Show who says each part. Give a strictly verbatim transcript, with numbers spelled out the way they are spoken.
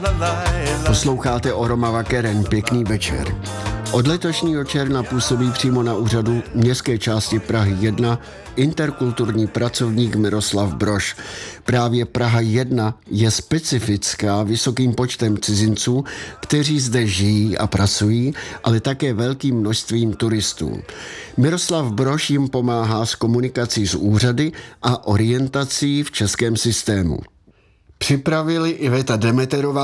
Speaker 1: Posloucháte Oromava Keren, pěkný večer. Od letošního června působí přímo na úřadu městské části Prahy jedna interkulturní pracovník Miroslav Brož. Právě Praha jedna je specifická vysokým počtem cizinců, kteří zde žijí a pracují, ale také velkým množstvím turistů. Miroslav Brož jim pomáhá s komunikací s úřady a orientací v českém systému. Připravili Iveta Demeterová